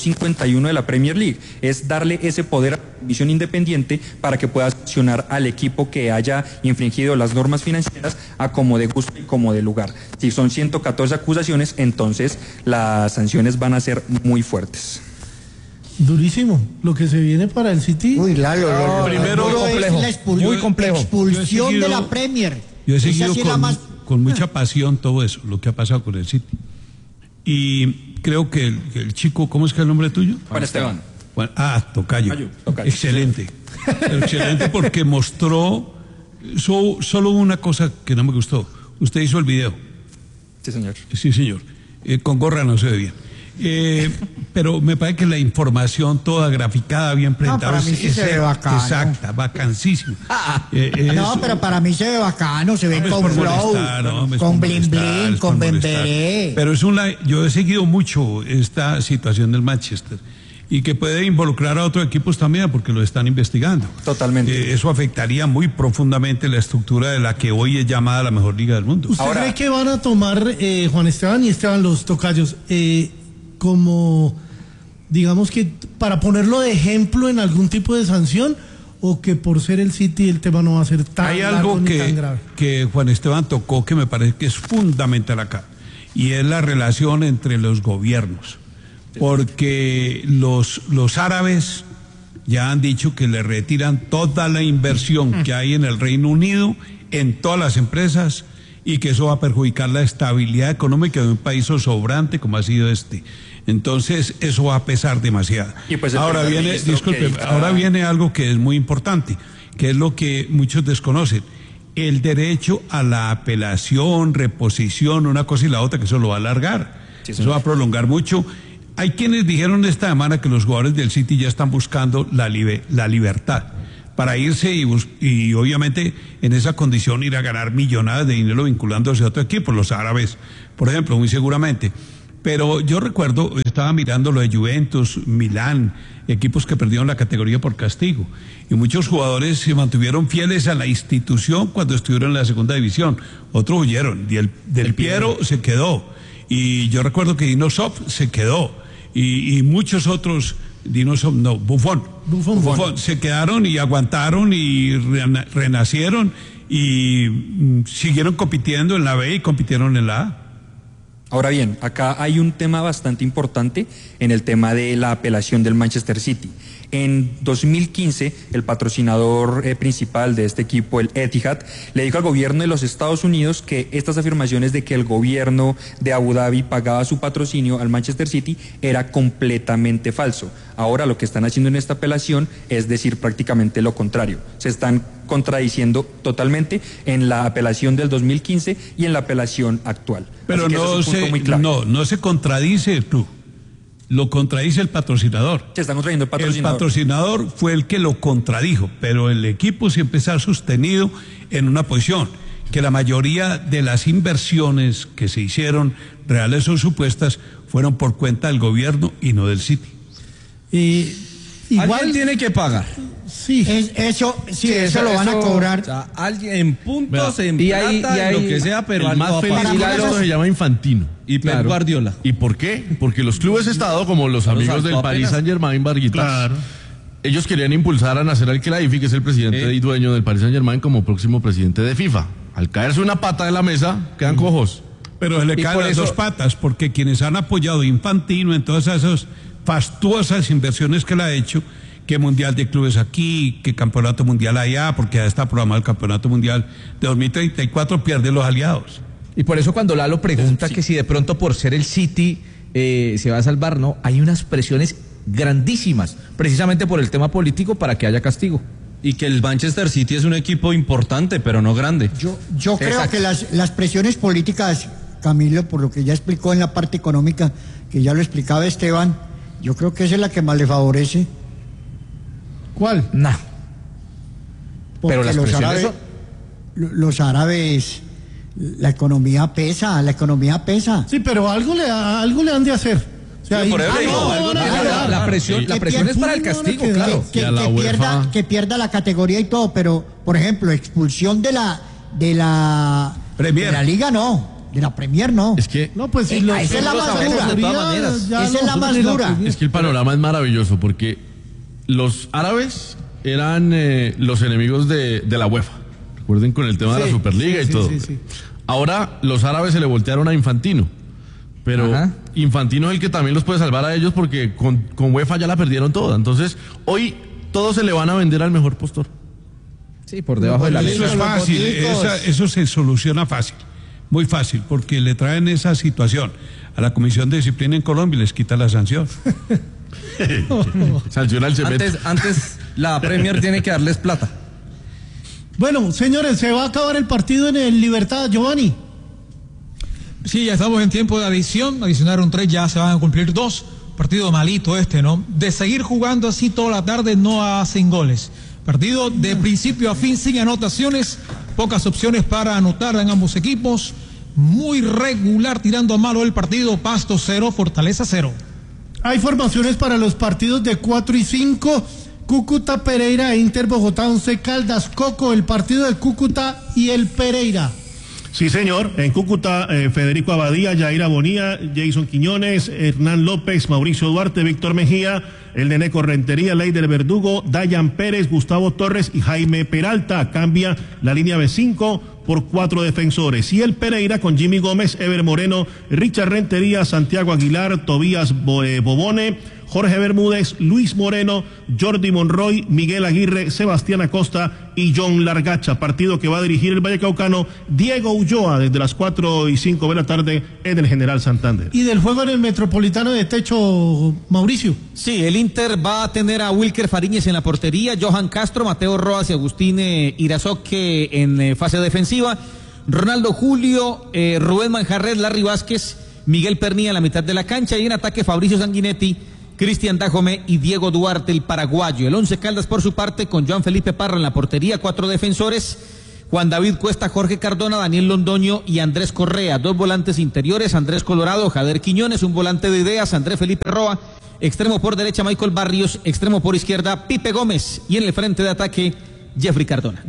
W51 de la Premier League, es darle ese poder a la comisión independiente para que pueda sancionar al equipo que haya infringido las normas financieras a como de gusto y como de lugar. Si son 114 acusaciones, entonces las sanciones van a ser muy fuertes. Durísimo lo que se viene para el City. Uy, primero muy complejo. Expulsión de la Premier. Yo he seguido con mucha pasión todo eso, lo que ha pasado con el City. Y creo que el chico, ¿cómo es que es el nombre tuyo? Juan Esteban. Tocayo. Excelente. Excelente, porque mostró solo una cosa que no me gustó. Usted hizo el video. Sí, señor. Sí, señor. Con gorra no se ve bien. Pero me parece que la información toda graficada, bien presentada, para mí sí se ve bacano. Exacta, bacanísimo. No, pero para mí se ve bacano, se ve con flow, con bling bling, con bemberé. Pero yo he seguido mucho esta situación del Manchester, y que puede involucrar a otros equipos también, porque lo están investigando. Totalmente. Eso afectaría muy profundamente la estructura de la que hoy es llamada la mejor liga del mundo. ¿Usted cree que van a tomar, Juan Esteban y Esteban, los tocayos, como, digamos que, para ponerlo de ejemplo en algún tipo de sanción, o que por ser el City el tema no va a ser tan Hay largo algo ni tan grave? que Juan Esteban tocó que me parece que es fundamental acá, y es la relación entre los gobiernos, porque los árabes ya han dicho que le retiran toda la inversión que hay en el Reino Unido, en todas las empresas, y que eso va a perjudicar la estabilidad económica de un país sobrante como ha sido este. Entonces eso va a pesar demasiado. Pues ahora viene algo que es muy importante, que es lo que muchos desconocen: el derecho a la apelación, reposición, una cosa y la otra, que eso lo va a alargar, eso va a prolongar mucho. Hay quienes dijeron esta semana que los jugadores del City ya están buscando la libertad para irse y obviamente en esa condición ir a ganar millonadas de dinero vinculándose a otro equipo, los árabes, por ejemplo, muy seguramente. Pero yo recuerdo, estaba mirando lo de Juventus, Milán, equipos que perdieron la categoría por castigo, y muchos jugadores se mantuvieron fieles a la institución cuando estuvieron en la segunda división. Otros huyeron, y Del Piero se quedó, y yo recuerdo que Dinosov se quedó, y muchos otros, Buffon se quedaron y aguantaron y renacieron y siguieron compitiendo en la B y compitieron en la A. Ahora bien, acá hay un tema bastante importante en el tema de la apelación del Manchester City. En 2015, el patrocinador principal de este equipo, el Etihad, le dijo al gobierno de los Estados Unidos que estas afirmaciones de que el gobierno de Abu Dhabi pagaba su patrocinio al Manchester City era completamente falso. Ahora lo que están haciendo en esta apelación es decir prácticamente lo contrario. Se están contradiciendo totalmente en la apelación del 2015 y en la apelación actual. Pero no se contradice tú. Lo contradice el patrocinador. Se está contradiciendo el patrocinador. El patrocinador fue el que lo contradijo, pero el equipo siempre se ha sostenido en una posición, que la mayoría de las inversiones que se hicieron, reales o supuestas, fueron por cuenta del gobierno y no del City. Igual tiene que pagar. Sí. Eso lo van a cobrar. O sea, alguien en puntos, en plata, en lo que sea, pero el más feliz de esto se llama Infantino. Y Pep Guardiola. ¿Y por qué? Porque los clubes Estado, como los amigos del Paris Saint-Germain, Barguitas, ellos querían impulsar a Nasser Al-Khelaifi, que es el presidente y dueño del Paris Saint-Germain, como próximo presidente de FIFA. Al caerse una pata de la mesa, quedan cojos. Pero se le caen las dos patas, porque quienes han apoyado a Infantino en todas esas fastuosas inversiones que él ha hecho, que Mundial de Clubes aquí, que Campeonato Mundial allá, porque ya está programado el Campeonato Mundial de 2034, pierde los aliados. Y por eso cuando Lalo pregunta que si de pronto por ser el City se va a salvar, no, hay unas presiones grandísimas, precisamente por el tema político, para que haya castigo. Y que el Manchester City es un equipo importante, pero no grande. Yo creo que las presiones políticas, Camilo, por lo que ya explicó en la parte económica, que ya lo explicaba Esteban, yo creo que esa es la que más le favorece. ¿Cuál? No. Pero los árabes, la economía pesa. Sí, pero algo le han de hacer. O sea, la presión es para el castigo, claro. Que pierda la categoría y todo, pero, por ejemplo, expulsión de la Premier. De la Liga no. De la Premier no. Es que no, pues esa es la más dura. Esa es la más dura. Es que el panorama es maravilloso porque los árabes eran los enemigos de la UEFA. Recuerden con el tema de la Superliga y todo. Sí. Ahora los árabes se le voltearon a Infantino. Pero Infantino es el que también los puede salvar a ellos porque con UEFA ya la perdieron toda. Entonces, hoy todos se le van a vender al mejor postor. Sí, por debajo de la ley. Eso es fácil, eso se soluciona fácil. Muy fácil, porque le traen esa situación a la Comisión de Disciplina en Colombia y les quita la sanción. Sanciona el cemento. Antes la Premier tiene que darles plata. Bueno, señores, se va a acabar el partido en el Libertad, Giovanni. Sí, ya estamos en tiempo de adición. Adicionaron 3, ya se van a cumplir 2. Partido malito ¿no? De seguir jugando así toda la tarde no hacen goles. Partido de principio a fin sin anotaciones, pocas opciones para anotar en ambos equipos. Muy regular, tirando a malo el partido. Pasto 0, Fortaleza 0. Hay formaciones para los partidos de 4 y 5. Cúcuta, Pereira, Inter, Bogotá, 11 Caldas, Coco, el partido de Cúcuta y el Pereira. Sí, señor. En Cúcuta, Federico Abadía, Yaira Bonía, Jason Quiñones, Hernán López, Mauricio Duarte, Víctor Mejía, el Neneco Rentería, Leider Verdugo, Dayan Pérez, Gustavo Torres y Jaime Peralta. Cambia la línea B5 por 4 defensores. Y el Pereira con Jimmy Gómez, Ever Moreno, Richard Rentería, Santiago Aguilar, Tobías Bobone, Jorge Bermúdez, Luis Moreno, Jordi Monroy, Miguel Aguirre, Sebastián Acosta y John Largacha. Partido que va a dirigir el Vallecaucano Diego Ulloa desde las 4:05 de la tarde en el General Santander. ¿Y del juego en el Metropolitano de Techo, Mauricio? Sí, el Inter va a tener a Wilker Fariñez en la portería, Johan Castro, Mateo Roas y Agustín Irazoque en fase defensiva, Ronaldo Julio, Rubén Manjarres, Larry Vázquez, Miguel Pernilla en la mitad de la cancha y en ataque Fabricio Sanguinetti, Cristian Dajome y Diego Duarte, el paraguayo. El Once Caldas, por su parte, con Joan Felipe Parra en la portería, 4 defensores, Juan David Cuesta, Jorge Cardona, Daniel Londoño y Andrés Correa, 2 volantes interiores, Andrés Colorado, Jader Quiñones, un volante de ideas, Andrés Felipe Roa, extremo por derecha Michael Barrios, extremo por izquierda Pipe Gómez y en el frente de ataque Jeffrey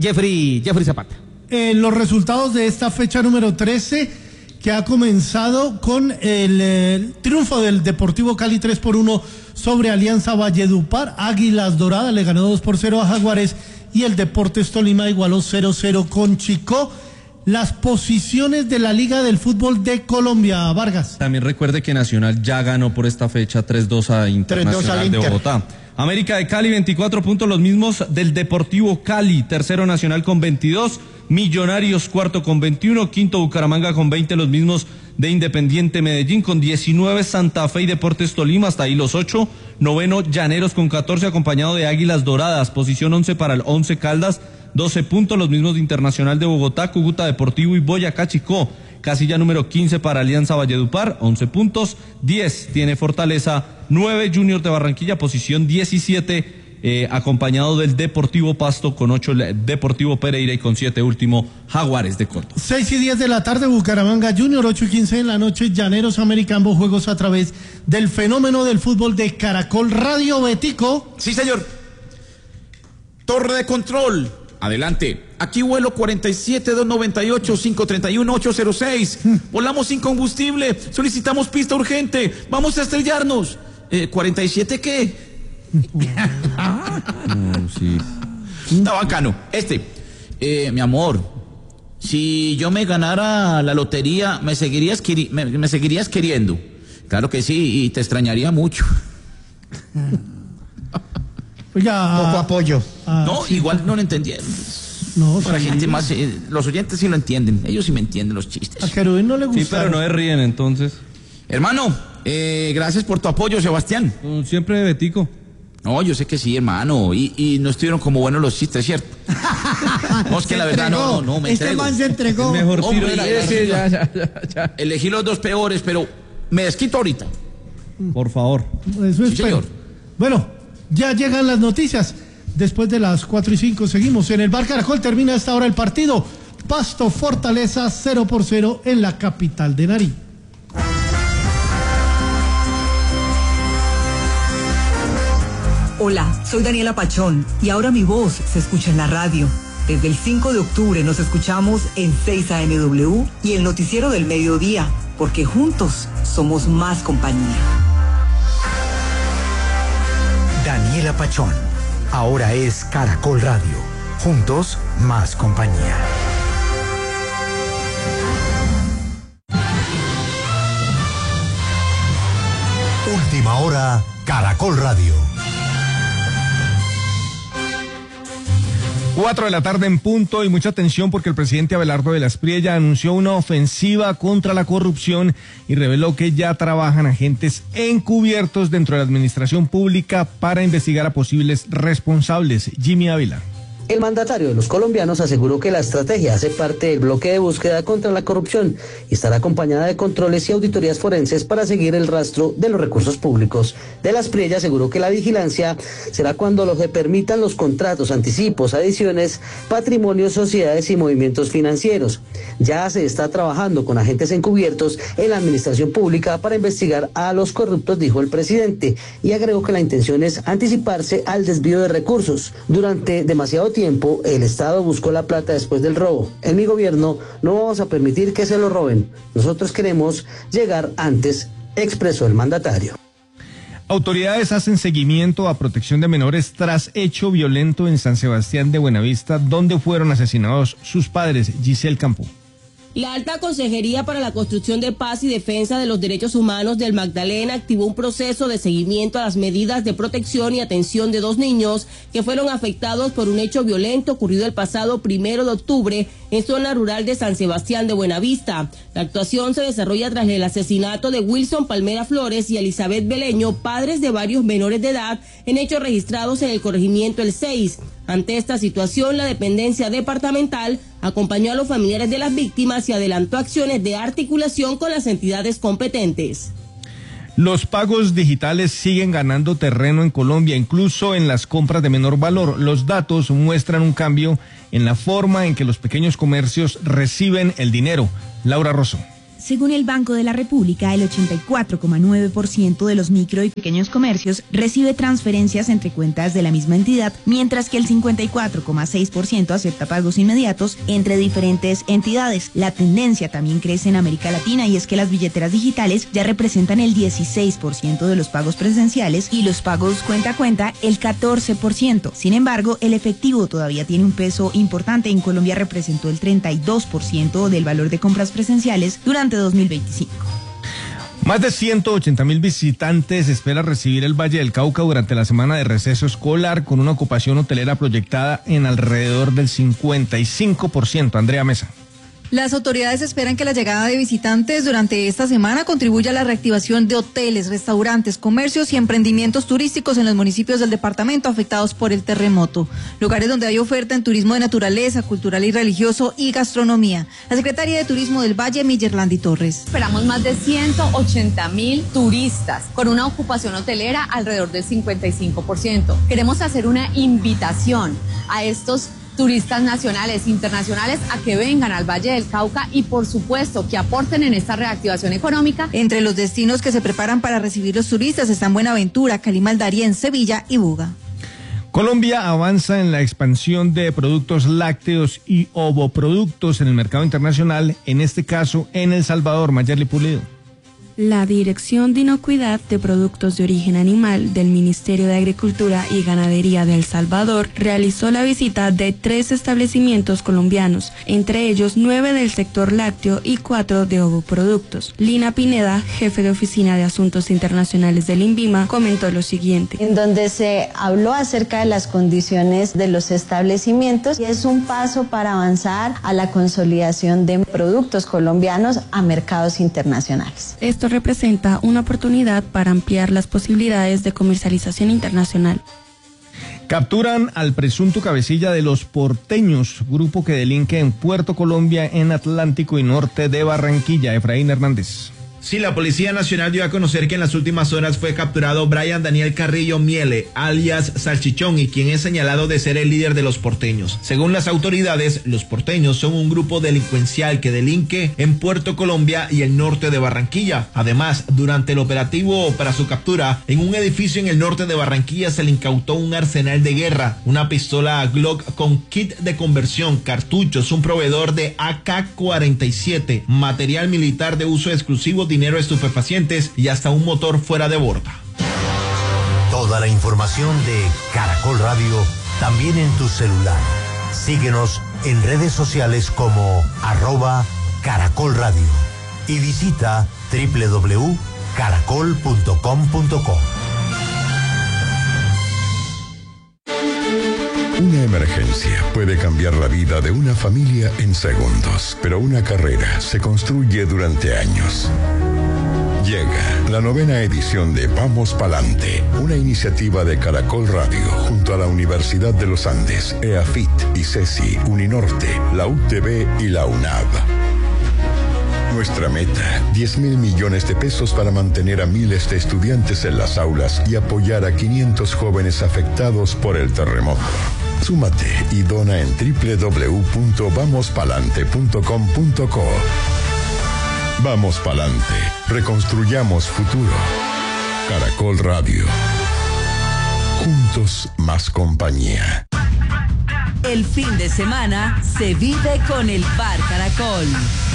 Zapata. Los resultados de esta fecha número 13, que ha comenzado con el triunfo del Deportivo Cali 3-1 sobre Alianza Valledupar. Águilas Doradas le ganó 2-0 a Jaguares y el Deportes Tolima igualó 0-0 con Chicó. Las posiciones de la Liga del Fútbol de Colombia, Vargas. También recuerde que Nacional ya ganó por esta fecha 3-2 a Internacional de Bogotá. América de Cali 24 puntos, los mismos del Deportivo Cali, tercero Nacional con 22, Millonarios cuarto con 21, quinto Bucaramanga con 20, los mismos de Independiente Medellín con 19, Santa Fe y Deportes Tolima, hasta ahí los 8, noveno Llaneros con 14, acompañado de Águilas Doradas, posición 11 para el Once Caldas, 12 puntos, los mismos de Internacional de Bogotá, Cúcuta Deportivo y Boyacá Chicó. Casilla número 15 para Alianza Valledupar, 11 puntos, 10 tiene Fortaleza, 9 Junior de Barranquilla, posición 17, acompañado del Deportivo Pasto con 8 el Deportivo Pereira y con 7 último Jaguares de Córdoba. 6:10 de la tarde Bucaramanga Junior, 8:15 de la noche Llaneros América, ambos juegos a través del fenómeno del fútbol de Caracol Radio. Betico. Sí, señor. Torre de control. Adelante. Aquí vuelo 47-298-531-806. Volamos sin combustible. Solicitamos pista urgente. Vamos a estrellarnos. ¿47 qué? No, sí. Está bacano. Mi amor, si yo me ganara la lotería, ¿me seguirías queriendo? Claro que sí, y te extrañaría mucho. Oiga, poco apoyo. No, sí, igual no lo entendieron. No, la gente más, los oyentes sí lo entienden, ellos sí me entienden los chistes. A Querubín no le gusta. Sí, pero no se ríen entonces. Hermano, gracias por tu apoyo, Sebastián. Siempre de Betico. No, yo sé que sí, hermano, y no estuvieron como buenos los chistes, ¿cierto? No, es que la verdad no me entrego. Man se entregó. El mejor tiro de la ya. Elegí los 2 peores, pero me desquito ahorita. Por favor. Eso sí, señor. Bueno, ya llegan las noticias. Después de las 4:05 seguimos en el Bar Caracol. Termina a esta hora el partido. Pasto Fortaleza 0-0 en la capital de Nariño. Hola, soy Daniela Pachón y ahora mi voz se escucha en la radio. Desde el 5 de octubre nos escuchamos en 6 AMW y el noticiero del mediodía, porque juntos somos más compañía. Daniela Pachón, ahora es Caracol Radio. Juntos, más compañía. Última hora, Caracol Radio. 4 de la tarde en punto y mucha atención porque el presidente Abelardo de la Espriella anunció una ofensiva contra la corrupción y reveló que ya trabajan agentes encubiertos dentro de la administración pública para investigar a posibles responsables. Jimmy Ávila. El mandatario de los colombianos aseguró que la estrategia hace parte del bloque de búsqueda contra la corrupción y estará acompañada de controles y auditorías forenses para seguir el rastro de los recursos públicos. De la Espriella aseguró que la vigilancia será cuando lo que permitan los contratos, anticipos, adiciones, patrimonios, sociedades y movimientos financieros. Ya se está trabajando con agentes encubiertos en la administración pública para investigar a los corruptos, dijo el presidente, y agregó que la intención es anticiparse al desvío de recursos. Durante demasiado tiempo tiempo, el Estado buscó la plata después del robo. En mi gobierno no vamos a permitir que se lo roben. Nosotros queremos llegar antes, expresó el mandatario. Autoridades hacen seguimiento a protección de menores tras hecho violento en San Sebastián de Buenavista, donde fueron asesinados sus padres. Giselle Campo. La Alta Consejería para la Construcción de Paz y Defensa de los Derechos Humanos del Magdalena activó un proceso de seguimiento a las medidas de protección y atención de 2 niños que fueron afectados por un hecho violento ocurrido el pasado 1 de octubre en zona rural de San Sebastián de Buenavista. La actuación se desarrolla tras el asesinato de Wilson Palmera Flores y Elizabeth Beleño, padres de varios menores de edad, en hechos registrados en el corregimiento El 6. Ante esta situación, la dependencia departamental acompañó a los familiares de las víctimas y adelantó acciones de articulación con las entidades competentes. Los pagos digitales siguen ganando terreno en Colombia, incluso en las compras de menor valor. Los datos muestran un cambio en la forma en que los pequeños comercios reciben el dinero. Laura Rosso. Según el Banco de la República, el 84,9% de los micro y pequeños comercios recibe transferencias entre cuentas de la misma entidad, mientras que el 54,6% acepta pagos inmediatos entre diferentes entidades. La tendencia también crece en América Latina y es que las billeteras digitales ya representan el 16% de los pagos presenciales y los pagos cuenta a cuenta el 14%. Sin embargo, el efectivo todavía tiene un peso importante. En Colombia representó el 32% del valor de compras presenciales durante 2025. Más de 180.000 visitantes espera recibir el Valle del Cauca durante la semana de receso escolar, con una ocupación hotelera proyectada en alrededor del 55%. Andrea Mesa. Las autoridades esperan que la llegada de visitantes durante esta semana contribuya a la reactivación de hoteles, restaurantes, comercios y emprendimientos turísticos en los municipios del departamento afectados por el terremoto, lugares donde hay oferta en turismo de naturaleza, cultural y religioso y gastronomía. La secretaria de Turismo del Valle, Millerlandi Torres. Esperamos más de 180.000 turistas, con una ocupación hotelera alrededor del 55%. Queremos hacer una invitación a estos turistas nacionales e internacionales a que vengan al Valle del Cauca y por supuesto que aporten en esta reactivación económica. Entre los destinos que se preparan para recibir los turistas están Buenaventura, Cali, Darién, Sevilla y Buga. Colombia avanza en la expansión de productos lácteos y ovoproductos en el mercado internacional, en este caso en El Salvador. Mayerly Pulido. La Dirección de Inocuidad de Productos de Origen Animal del Ministerio de Agricultura y Ganadería de El Salvador realizó la visita de 3 establecimientos colombianos, entre ellos 9 del sector lácteo y 4 de ovoproductos. Lina Pineda, jefe de Oficina de Asuntos Internacionales del INVIMA, comentó lo siguiente. En donde se habló acerca de las condiciones de los establecimientos y es un paso para avanzar a la consolidación de productos colombianos a mercados internacionales. Esto representa una oportunidad para ampliar las posibilidades de comercialización internacional. Capturan al presunto cabecilla de Los Porteños, grupo que delinque en Puerto Colombia, en Atlántico y norte de Barranquilla. Efraín Hernández. Sí, la Policía Nacional dio a conocer que en las últimas horas fue capturado Brian Daniel Carrillo Miele, alias Salchichón, y quien es señalado de ser el líder de Los Porteños. Según las autoridades, Los Porteños son un grupo delincuencial que delinque en Puerto Colombia y el norte de Barranquilla. Además, durante el operativo para su captura, en un edificio en el norte de Barranquilla se le incautó un arsenal de guerra, una pistola Glock con kit de conversión, cartuchos, un proveedor de AK-47, material militar de uso exclusivo, dinero, estupefacientes y hasta un motor fuera de borda. Toda la información de Caracol Radio también en tu celular. Síguenos en redes sociales como @Caracol Radio y visita www.caracol.com.co. Una emergencia puede cambiar la vida de una familia en segundos, pero una carrera se construye durante años. Llega la 9ª edición de Vamos Palante, una iniciativa de Caracol Radio junto a la Universidad de los Andes, EAFIT, ICESI, Uninorte, la UTB y la UNAV. Nuestra meta, 10.000 millones de pesos para mantener a miles de estudiantes en las aulas y apoyar a 500 jóvenes afectados por el terremoto. Súmate y dona en www.vamospalante.com.co. Vamos Palante, reconstruyamos futuro. Caracol Radio. Juntos más compañía. El fin de semana se vive con el Bar Caracol.